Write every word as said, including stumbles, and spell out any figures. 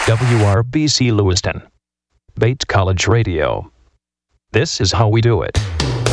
W R B C Lewiston. Bates College Radio. This is how we do it.